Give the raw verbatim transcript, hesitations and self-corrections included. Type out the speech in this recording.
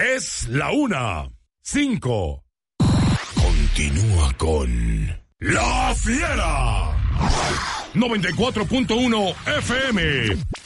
Es la una. Cinco. Continúa con La Fiera. noventa y cuatro punto uno F M.